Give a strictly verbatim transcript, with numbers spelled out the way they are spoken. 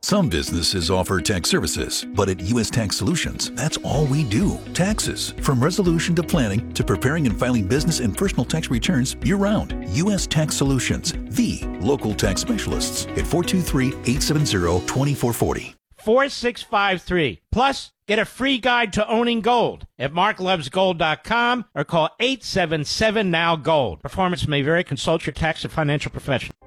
Some businesses offer tax services, but at U S Tax Solutions, that's all we do. Taxes. From resolution to planning to preparing and filing business and personal tax returns year-round. U S Tax Solutions, the local tax specialists at four two three, eight seven zero, two four four zero. four six five three. Plus, get a free guide to owning gold at mark loves gold dot com or call eight seven seven now gold. Performance may vary. Consult your tax and financial professional.